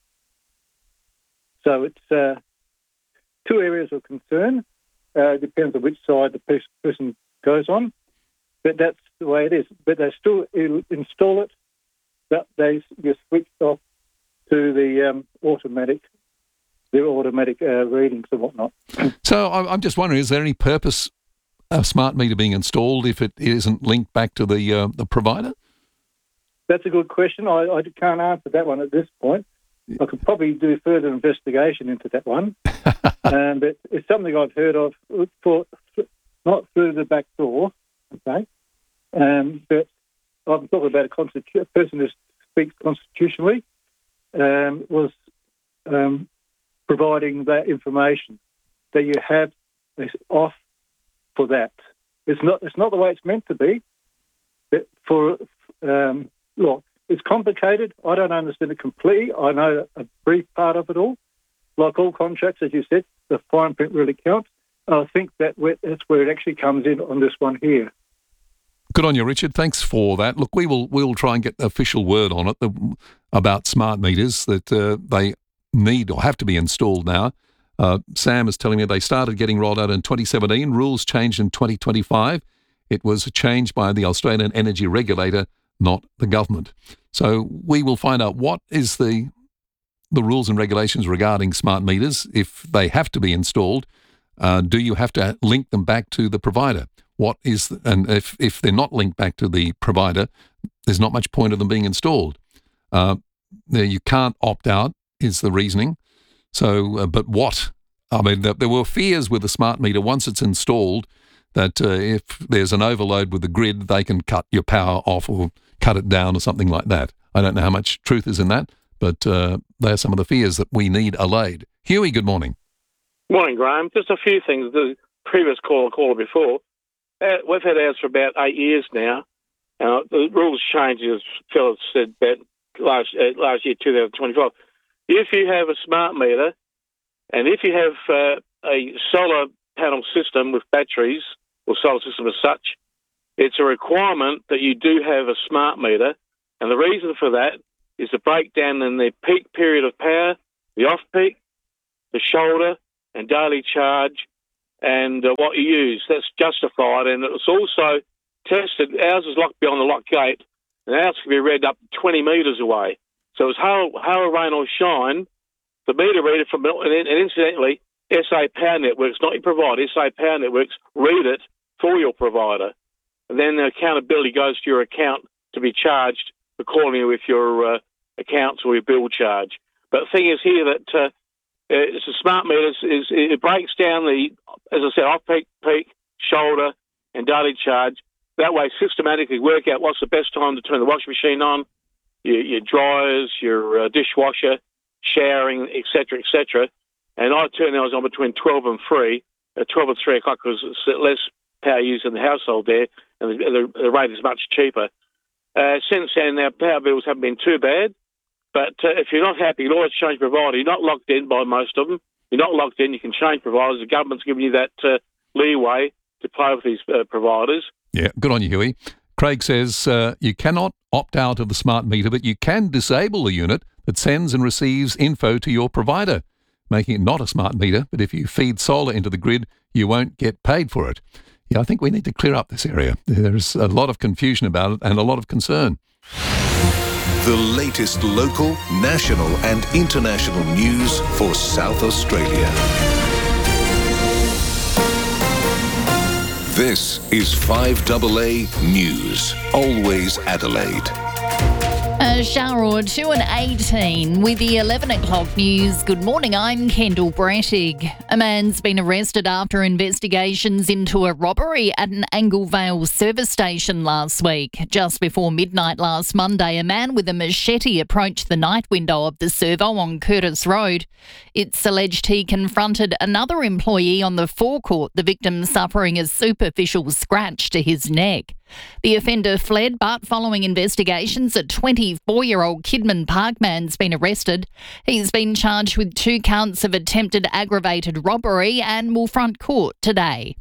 So it's uh, two areas of concern. Uh, depends on which side the pe- person goes on, but that's the way it is. But they still install it, but they you switch off to the um, automatic, their automatic uh, readings and whatnot. So I'm just wondering, is there any purpose a smart meter being installed if it isn't linked back to the uh, the provider? That's a good question. I, I can't answer that one at this point. I could probably do further investigation into that one, um, but it's something I've heard of, for, not through the back door, okay, um, but I'm talking about a, constitu- a person who speaks constitutionally, um, was um, providing that information, that you have this off for that. It's not It's not the way it's meant to be, but for, um, look, it's complicated. I don't understand it completely. I know a brief part of it all. Like all contracts, as you said, the fine print really counts. And I think that that's where it actually comes in on this one here. Good on you, Richard. Thanks for that. Look, we will we'll try and get the official word on it the, about smart meters, that uh, they need or have to be installed now. Uh, Sam is telling me they started getting rolled out in twenty seventeen. Rules changed in twenty twenty-five. It was changed by the Australian Energy Regulator, not the government. So we will find out what is the the rules and regulations regarding smart meters, if they have to be installed. Uh, do you have to link them back to the provider? What is, the, and if, if they're not linked back to the provider, there's not much point of them being installed. Uh, you can't opt out is the reasoning. So, uh, but what? I mean, there were fears with the smart meter once it's installed that uh, if there's an overload with the grid, they can cut your power off or cut it down or something like that. I don't know how much truth is in that, but uh, they are some of the fears that we need allayed. Huey, good morning. Morning, Graham. Just a few things. The previous caller, caller before, uh, we've had ours for about eight years now. Uh, the rules changed, as Phil said, about last, uh, last year, two thousand twenty-five. If you have a smart meter, and if you have uh, a solar panel system with batteries, or solar system as such, it's a requirement that you do have a smart meter. And the reason for that is the breakdown in the peak period of power, the off-peak, the shoulder, and daily charge, and uh, what you use. That's justified, and it's also tested. Ours is locked behind the lock gate, and ours can be read up to twenty metres away. So it's hail, hail, rain or shine, the meter reader from, and incidentally, S A Power Networks, not your provider, S A Power Networks, read it for your provider. And then the accountability goes to your account to be charged accordingly with your uh, accounts or your bill charge. But the thing is here that uh, it's a smart meter, is, is it breaks down the, as I said, off-peak, peak, shoulder, and daily charge. That way, systematically work out what's the best time to turn the washing machine on, your, your dryers, your uh, dishwasher, showering, et cetera, et cetera. And I turn ours on between twelve and three, uh, twelve and three o'clock, because it's less power used in the household there, and the, the, the rate is much cheaper. Uh, since then, our power bills haven't been too bad, but uh, if you're not happy, you can always change provider. You're not locked in by most of them. You're not locked in. You can change providers. The government's giving you that uh, leeway to play with these uh, providers. Yeah, good on you, Huey. Craig says uh, you cannot opt out of the smart meter, but you can disable the unit that sends and receives info to your provider, making it not a smart meter. But if you feed solar into the grid, you won't get paid for it. Yeah, I think we need to clear up this area. There's a lot of confusion about it and a lot of concern. The latest local, national and international news for South Australia. This is five A A News, always Adelaide. A shower or two and eighteen with the eleven o'clock news. Good morning, I'm Kendall Brettig. A man's been arrested after investigations into a robbery at an Anglevale service station last week. Just before midnight last Monday, a man with a machete approached the night window of the servo on Curtis Road. It's alleged he confronted another employee on the forecourt, the victim suffering a superficial scratch to his neck. The offender fled, but following investigations, a twenty-four-year-old Kidman Park man's been arrested. He's been charged with two counts of attempted aggravated robbery and will front court today.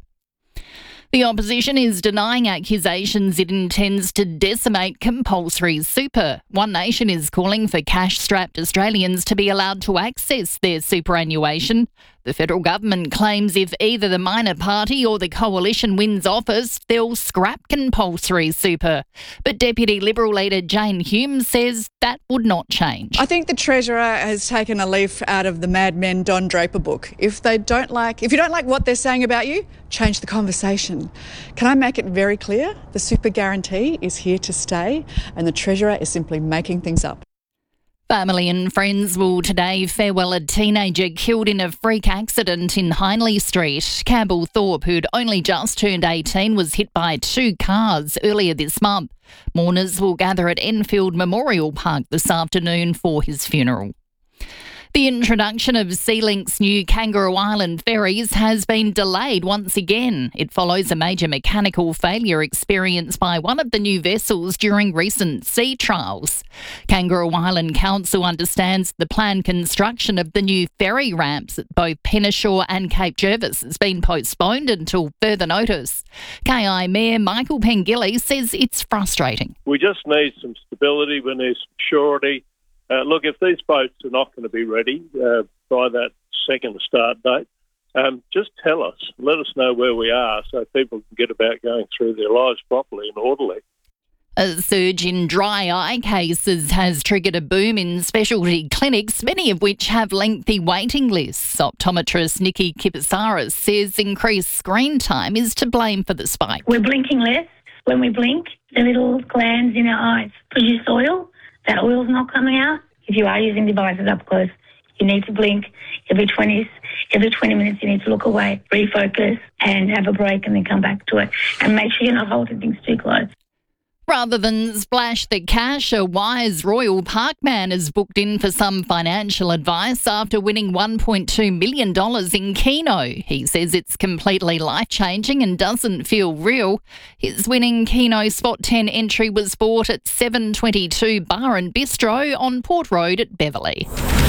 The opposition is denying accusations it intends to decimate compulsory super. One Nation is calling for cash-strapped Australians to be allowed to access their superannuation. The federal government claims if either the minor party or the coalition wins office, they'll scrap compulsory super. But Deputy Liberal leader Jane Hume says that would not change. I think the Treasurer has taken a leaf out of the Mad Men Don Draper book. If they don't like, if you don't like what they're saying about you, change the conversation. Can I make it very clear? The super guarantee is here to stay, and the Treasurer is simply making things up. Family and friends will today farewell a teenager killed in a freak accident in Hindley Street. Campbell Thorpe, who'd only just turned eighteen, was hit by two cars earlier this month. Mourners will gather at Enfield Memorial Park this afternoon for his funeral. The introduction of SeaLink's new Kangaroo Island ferries has been delayed once again. It follows a major mechanical failure experienced by one of the new vessels during recent sea trials. Kangaroo Island Council understands the planned construction of the new ferry ramps at both Penneshaw and Cape Jervis has been postponed until further notice. K I Mayor Michael Pengilly says it's frustrating. We just need some stability. We need some surety. Uh, look, if these boats are not going to be ready uh, by that second start date, um, just tell us, let us know where we are so people can get about going through their lives properly and orderly. A surge in dry eye cases has triggered a boom in specialty clinics, many of which have lengthy waiting lists. Optometrist Nikki Kipisaris says increased screen time is to blame for the spike. We're blinking less. When we blink, the little glands in our eyes produce oil. That oil's not coming out. If you are using devices up close, you need to blink every twenty, every twenty minutes. You need to look away, refocus, and have a break, and then come back to it. And make sure you're not holding things too close. Rather than splash the cash, a wise Royal Park man is booked in for some financial advice after winning one point two million dollars in Keno. He says it's completely life-changing and doesn't feel real. His winning Keno Spot ten entry was bought at seven twenty-two Bar and Bistro on Port Road at Beverley.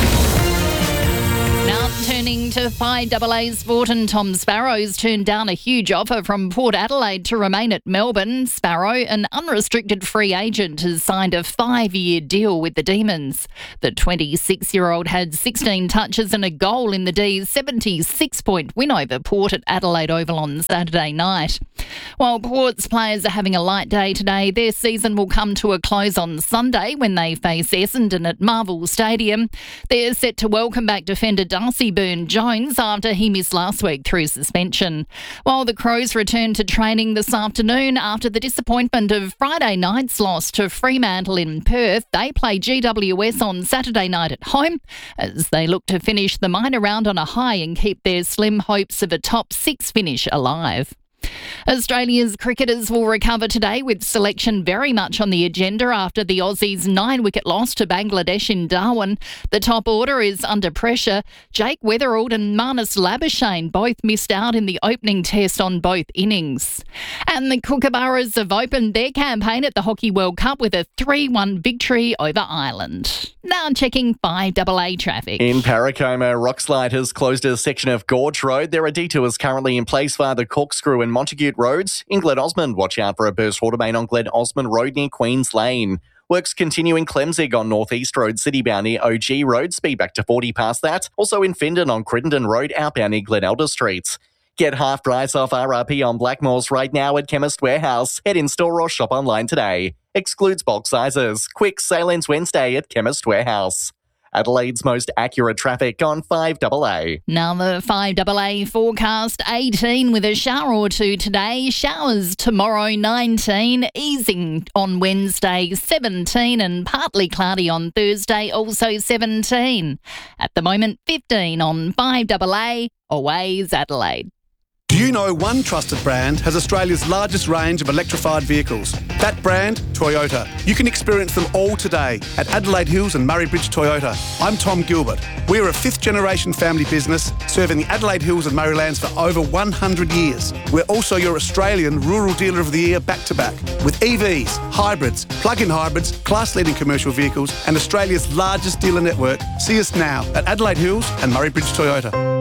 Now turning to five A A sport, and Tom Sparrow's turned down a huge offer from Port Adelaide to remain at Melbourne. Sparrow, an unrestricted free agent, has signed a five-year deal with the Demons. The twenty-six-year-old had sixteen touches and a goal in the D's seventy-six point win over Port at Adelaide Oval on Saturday night. While Port's players are having a light day today, their season will come to a close on Sunday when they face Essendon at Marvel Stadium. They're set to welcome back defender Darcy Byrne-Jones after he missed last week through suspension. While the Crows return to training this afternoon after the disappointment of Friday night's loss to Fremantle in Perth, they play G W S on Saturday night at home as they look to finish the minor round on a high and keep their slim hopes of a top six finish alive. Australia's cricketers will recover today with selection very much on the agenda after the Aussies' nine-wicket loss to Bangladesh in Darwin. The top order is under pressure. Jake Weatherald and Marnus Labuschagne both missed out in the opening test on both innings. And the Kookaburras have opened their campaign at the Hockey World Cup with a three one victory over Ireland. Now checking five A A traffic. In Parracoma, Rockslide has closed a section of Gorge Road. There are detours currently in place via the Corkscrew and Montague roads. In Glen Osmond, watch out for a burst water main on Glen Osmond Road near Queens Lane. Works continue in Clemzig on North East Road, citybound near O G Road. Speed back to forty past that. Also in Findon on Crittenden Road, outbound near Glen Elder Street. Get half price off R R P on Blackmores right now at Chemist Warehouse. Head in store or shop online today. Excludes bulk sizes. Quick sale ends Wednesday at Chemist Warehouse. Adelaide's most accurate traffic on five A A. Now the five A A forecast, eighteen with a shower or two today. Showers tomorrow, nineteen. Easing on Wednesday, seventeen. And partly cloudy on Thursday, also seventeen. At the moment, fifteen on five A A. Always Adelaide. Do you know one trusted brand has Australia's largest range of electrified vehicles? That brand, Toyota. You can experience them all today at Adelaide Hills and Murray Bridge Toyota. I'm Tom Gilbert. We are a fifth-generation family business serving the Adelaide Hills and Murraylands for over one hundred years. We're also your Australian Rural Dealer of the Year back-to-back with E Vs, hybrids, plug-in hybrids, class-leading commercial vehicles and Australia's largest dealer network. See us now at Adelaide Hills and Murray Bridge Toyota.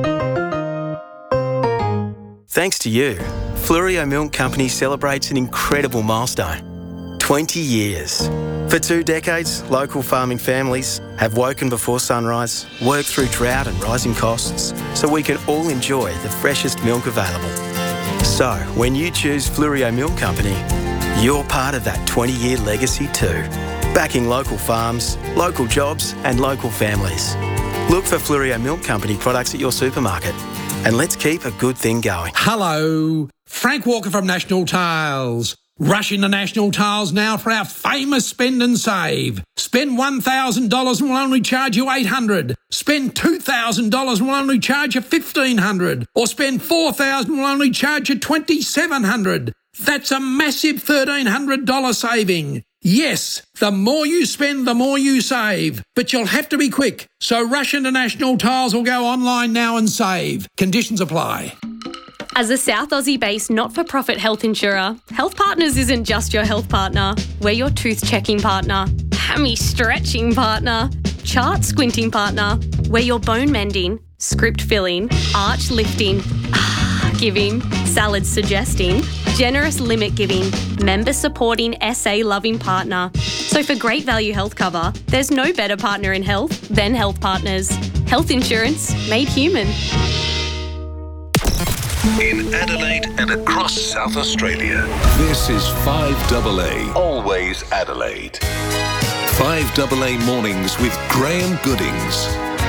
Thanks to you, Fluorio Milk Company celebrates an incredible milestone. twenty years. For two decades, local farming families have woken before sunrise, worked through drought and rising costs, so we can all enjoy the freshest milk available. So, when you choose Fluorio Milk Company, you're part of that twenty-year legacy too. Backing local farms, local jobs and local families. Look for Fluorio Milk Company products at your supermarket. And let's keep a good thing going. Hello, Frank Walker from National Tiles. Rush into National Tiles now for our famous spend and save. Spend one thousand dollars and we'll only charge you eight hundred dollars. Spend two thousand dollars and we'll only charge you fifteen hundred dollars. Or spend four thousand dollars and we'll only charge you twenty-seven hundred dollars. That's a massive thirteen hundred dollars saving. Yes, the more you spend, the more you save. But you'll have to be quick. So rush into National Tiles or go online now and save. Conditions apply. As a South Aussie-based not-for-profit health insurer, Health Partners isn't just your health partner. We're your tooth-checking partner, hammy-stretching partner, chart-squinting partner. We're your bone-mending, script-filling, arch-lifting, giving, salad-suggesting, generous limit-giving, member-supporting, S A-loving partner. So for great value health cover, there's no better partner in health than Health Partners. Health insurance made human. In Adelaide and across South Australia. This is five A A, always Adelaide. five A A mornings with Graham Goodings.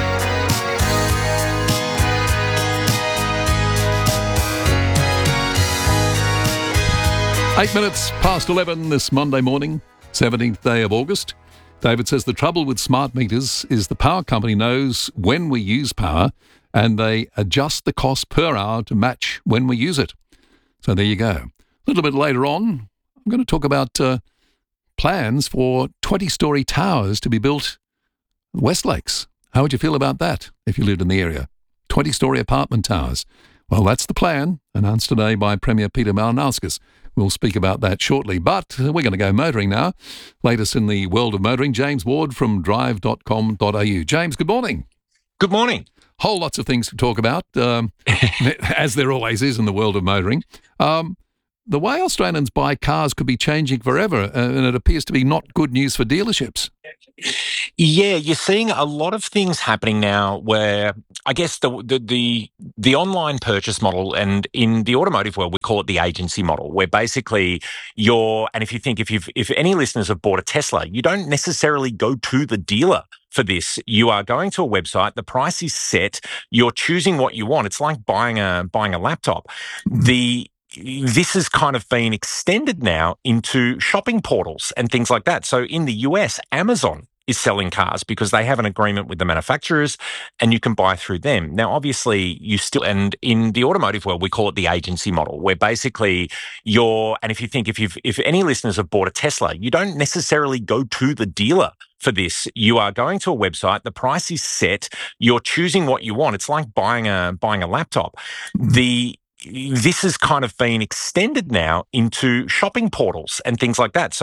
Eight minutes past eleven this Monday morning, seventeenth day of August. David says the trouble with smart meters is the power company knows when we use power and they adjust the cost per hour to match when we use it. So there you go. A little bit later on, I'm going to talk about uh, plans for twenty-storey towers to be built in West Lakes. How would you feel about that if you lived in the area? twenty-storey apartment towers. Well, that's the plan, announced today by Premier Peter Malinauskas. We'll speak about that shortly, but we're going to go motoring now. Latest in the world of motoring, James Ward from drive dot com dot a u. James, good morning. Good morning. Whole lots of things to talk about, um, as there always is in the world of motoring. Um, the way Australians buy cars could be changing forever, uh, and it appears to be not good news for dealerships. Yeah, you're seeing a lot of things happening now where I guess the, the the the online purchase model, and in the automotive world we call it the agency model, where basically you're, and if you think if you've if any listeners have bought a Tesla, you don't necessarily go to the dealer for this. You are going to a website, the price is set, you're choosing what you want. It's like buying a buying a laptop. The This has kind of been extended now into shopping portals and things like that. So in the U S, Amazon is selling cars because they have an agreement with the manufacturers and you can buy through them. Now, obviously, you still, and in the automotive world, we call it the agency model, where basically you're, and if you think if you've if any listeners have bought a Tesla, you don't necessarily go to the dealer for this. You are going to a website, the price is set, you're choosing what you want. It's like buying a buying a laptop. The This has kind of been extended now into shopping portals and things like that. So